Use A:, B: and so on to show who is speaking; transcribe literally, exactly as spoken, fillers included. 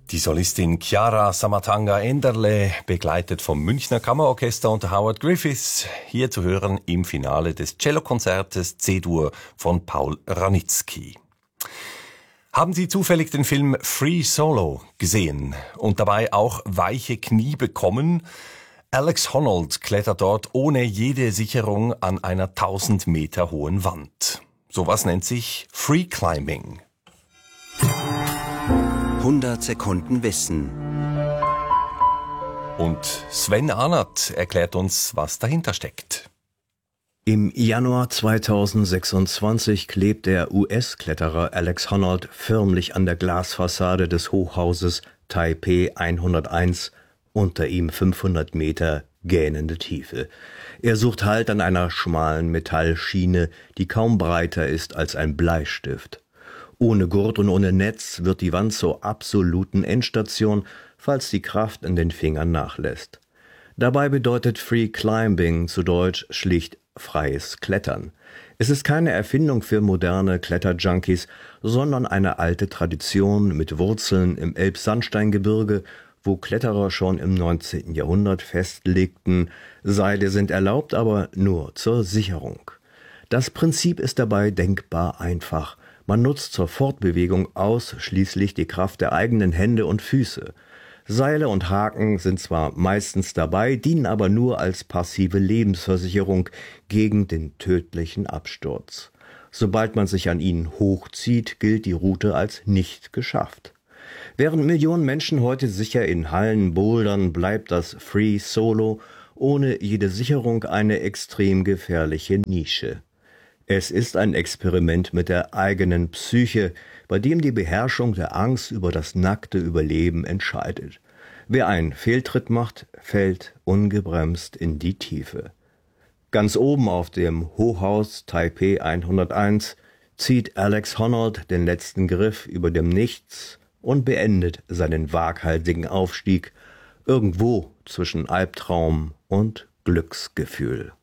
A: Die Solistin Chiara Samatanga Enderle, begleitet vom Münchner Kammerorchester unter Howard Griffiths, hier zu hören im Finale des Cellokonzertes C-Dur von Paul Wranitzky. Haben Sie zufällig den Film Free Solo gesehen und dabei auch weiche Knie bekommen? Alex Honnold klettert dort ohne jede Sicherung an einer tausend Meter hohen Wand. Sowas nennt sich Free Climbing.
B: hundert Sekunden Wissen.
A: Und Sven Arnert erklärt uns, was dahinter steckt.
C: Im Januar zweitausendsechsundzwanzig klebt der U S-Kletterer Alex Honnold förmlich an der Glasfassade des Hochhauses Taipei hunderteins, unter ihm fünfhundert Meter gähnende Tiefe. Er sucht Halt an einer schmalen Metallschiene, die kaum breiter ist als ein Bleistift. Ohne Gurt und ohne Netz wird die Wand zur absoluten Endstation, falls die Kraft in den Fingern nachlässt. Dabei bedeutet Free Climbing zu Deutsch schlicht freies Klettern. Es ist keine Erfindung für moderne Kletterjunkies, sondern eine alte Tradition mit Wurzeln im Elbsandsteingebirge, wo Kletterer schon im neunzehnten Jahrhundert festlegten, Seile sind erlaubt, aber nur zur Sicherung. Das Prinzip ist dabei denkbar einfach. Man nutzt zur Fortbewegung ausschließlich die Kraft der eigenen Hände und Füße. Seile und Haken sind zwar meistens dabei, dienen aber nur als passive Lebensversicherung gegen den tödlichen Absturz. Sobald man sich an ihnen hochzieht, gilt die Route als nicht geschafft. Während Millionen Menschen heute sicher in Hallen bouldern, bleibt das Free Solo ohne jede Sicherung eine extrem gefährliche Nische. Es ist ein Experiment mit der eigenen Psyche, bei dem die Beherrschung der Angst über das nackte Überleben entscheidet. Wer einen Fehltritt macht, fällt ungebremst in die Tiefe. Ganz oben auf dem Hochhaus Taipei hunderteins zieht Alex Honnold den letzten Griff über dem Nichts und beendet seinen waghalsigen Aufstieg irgendwo zwischen Albtraum und Glücksgefühl.